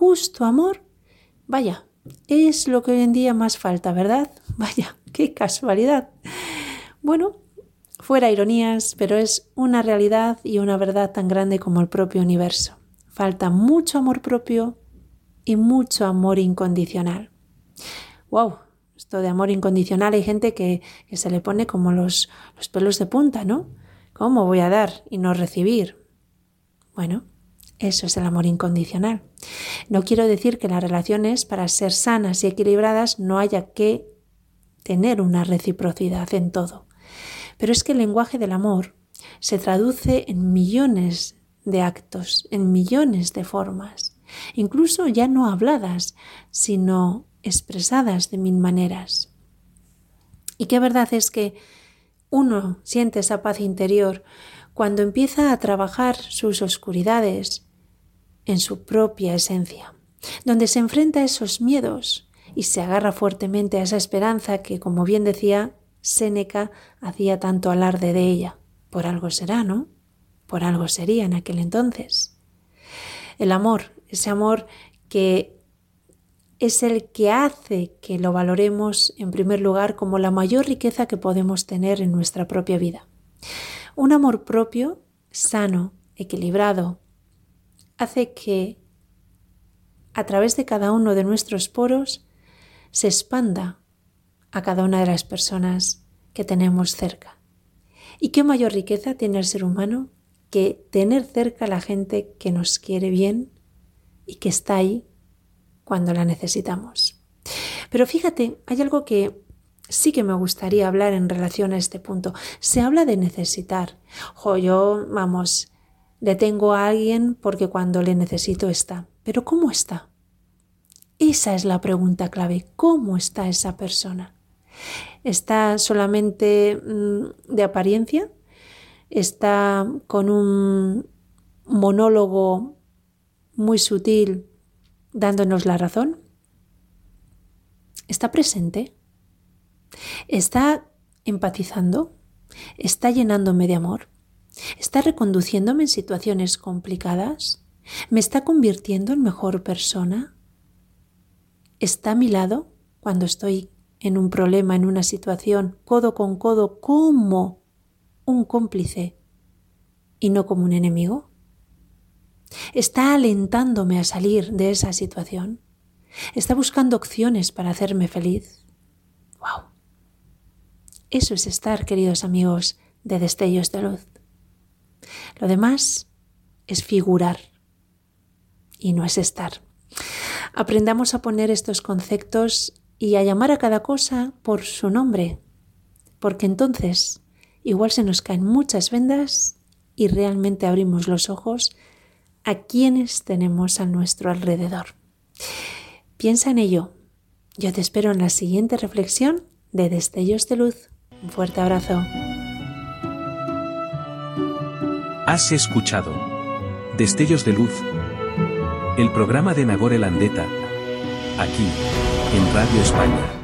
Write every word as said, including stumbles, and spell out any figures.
justo amor, vaya, es lo que hoy en día más falta, ¿verdad? Vaya, qué casualidad. Bueno, fuera ironías, pero es una realidad y una verdad tan grande como el propio universo. Falta mucho amor propio y mucho amor incondicional. ¡Wow! Esto de amor incondicional hay gente que, que se le pone como los, los pelos de punta, ¿no? ¿Cómo voy a dar y no recibir? Bueno, eso es el amor incondicional. No quiero decir que las relaciones, para ser sanas y equilibradas, no haya que tener una reciprocidad en todo. Pero es que el lenguaje del amor se traduce en millones de actos, en millones de formas, incluso ya no habladas, sino expresadas de mil maneras. Y qué verdad es que uno siente esa paz interior cuando empieza a trabajar sus oscuridades en su propia esencia, donde se enfrenta a esos miedos y se agarra fuertemente a esa esperanza que, como bien decía Séneca, hacía tanto alarde de ella. Por algo será, ¿no? Por algo sería en aquel entonces. El amor, ese amor que es el que hace que lo valoremos en primer lugar como la mayor riqueza que podemos tener en nuestra propia vida. Un amor propio, sano, equilibrado, hace que a través de cada uno de nuestros poros se expanda a cada una de las personas que tenemos cerca. ¿Y qué mayor riqueza tiene el ser humano que tener cerca a la gente que nos quiere bien y que está ahí cuando la necesitamos? Pero fíjate, hay algo que sí que me gustaría hablar en relación a este punto. Se habla de necesitar. Jo, yo, vamos, le tengo a alguien porque cuando le necesito está. ¿Pero cómo está? Esa es la pregunta clave. ¿Cómo está esa persona? ¿Está solamente mmm, de apariencia? ¿Está con un monólogo muy sutil dándonos la razón? ¿Está presente? ¿Está empatizando? ¿Está llenándome de amor? ¿Está reconduciéndome en situaciones complicadas? ¿Me está convirtiendo en mejor persona? ¿Está a mi lado cuando estoy en un problema, en una situación, codo con codo, como un cómplice y no como un enemigo? ¿Está alentándome a salir de esa situación? ¿Está buscando opciones para hacerme feliz? ¡Wow! Eso es estar, queridos amigos, de Destellos de Luz. Lo demás es figurar y no es estar. Aprendamos a poner estos conceptos y a llamar a cada cosa por su nombre, porque entonces igual se nos caen muchas vendas y realmente abrimos los ojos a quienes tenemos a nuestro alrededor. Piensa en ello. Yo te espero en la siguiente reflexión de Destellos de Luz. Un fuerte abrazo. Has escuchado Destellos de Luz, el programa de Nagore Landeta, aquí, en Radio España.